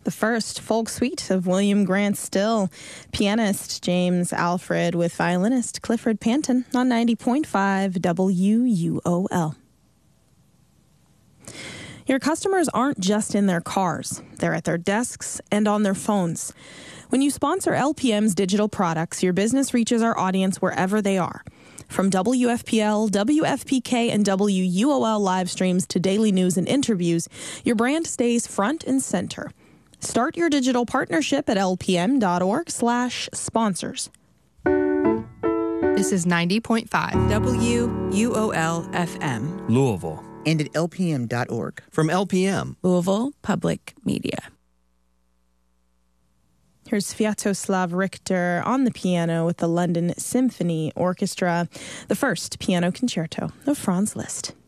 The first folk suite of William Grant Still, pianist James Alfred with violinist Clifford Panton on 90.5 WUOL. Your customers aren't just in their cars. They're at their desks and on their phones. When you sponsor LPM's digital products, your business reaches our audience wherever they are. From WFPL, WFPK, and WUOL live streams to daily news and interviews, your brand stays front and center. Start your digital partnership at lpm.org/sponsors. This is 90.5 WUOL FM, Louisville. And at lpm.org. From LPM, Louisville Public Media. Here's Sviatoslav Richter on the piano with the London Symphony Orchestra, the first piano concerto of Franz Liszt.